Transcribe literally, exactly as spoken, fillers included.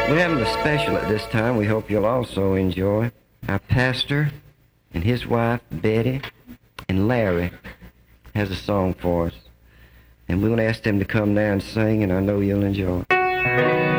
We're having a special at this time we hope you'll also enjoy. Our pastor and his wife, Betty, and Larry has a song for us. And we want to ask them to come down and sing, and I know you'll enjoy it.